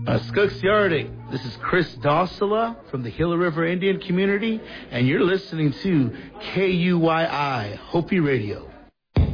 Skooksyardik. This is Chris Dossala from the Gila River Indian community, and you're listening to KUYI Hopi Radio.